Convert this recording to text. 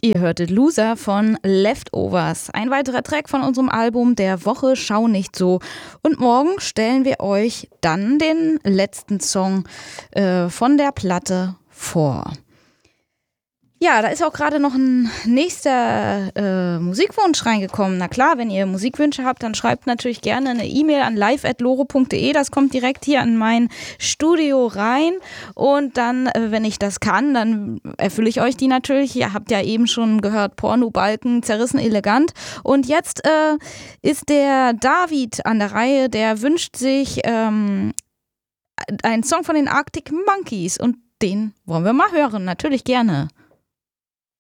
Ihr hörtet Loser von Leftovers. Ein weiterer Track von unserem Album der Woche, Schau nicht so. Und morgen stellen wir euch dann den letzten Song von der Platte vor. Ja, da ist auch gerade noch ein nächster Musikwunsch reingekommen. Na klar, wenn ihr Musikwünsche habt, dann schreibt natürlich gerne eine E-Mail an live@loro.de. Das kommt direkt hier an mein Studio rein. Und dann, wenn ich das kann, dann erfülle ich euch die natürlich. Ihr habt ja eben schon gehört, Porno-Balken, zerrissen elegant. Und jetzt ist der David an der Reihe, der wünscht sich einen Song von den Arctic Monkeys. Und den wollen wir mal hören, natürlich gerne.